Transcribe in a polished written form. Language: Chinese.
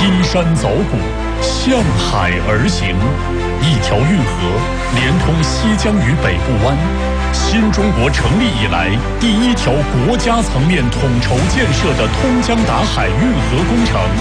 劈山凿谷，向海而行。一条运河连通西江与北部湾，新中国成立以来第一条国家层面统筹建设的通江达海运河工程